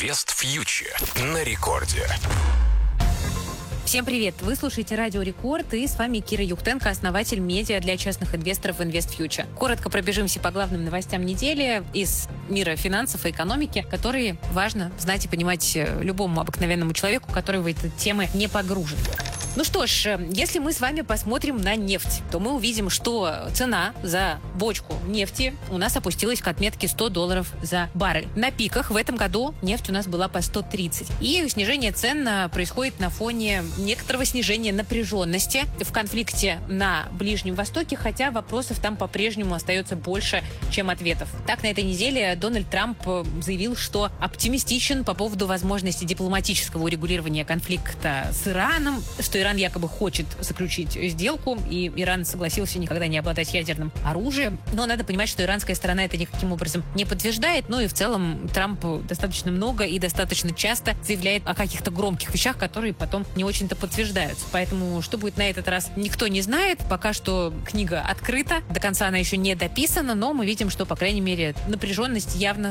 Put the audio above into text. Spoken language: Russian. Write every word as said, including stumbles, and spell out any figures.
Инвест Фьючер на рекорде. Всем привет! Вы слушаете Радио Рекорд, и с вами Кира Юхтенко, основатель медиа для частных инвесторов Инвест Фьючер. Коротко пробежимся по главным новостям недели из мира финансов и экономики, которые важно знать и понимать любому обыкновенному человеку, который в эти темы не погружен. Ну что ж, если мы с вами посмотрим на нефть, то мы увидим, что цена за бочку нефти у нас опустилась к отметке сто долларов за баррель. На пиках в этом году нефть у нас была по сто тридцать. И снижение цен происходит на фоне некоторого снижения напряженности в конфликте на Ближнем Востоке, хотя вопросов там по-прежнему остается больше, чем ответов. Так, на этой неделе Дональд Трамп заявил, что оптимистичен по поводу возможности дипломатического урегулирования конфликта с Ираном, что Иран якобы хочет заключить сделку, и Иран согласился никогда не обладать ядерным оружием. Но надо понимать, что иранская сторона это никаким образом не подтверждает. Ну и в целом Трамп достаточно много и достаточно часто заявляет о каких-то громких вещах, которые потом не очень-то подтверждаются. Поэтому что будет на этот раз, никто не знает. Пока что книга открыта. До конца она еще не дописана, но мы видим, что, по крайней мере, напряженность явно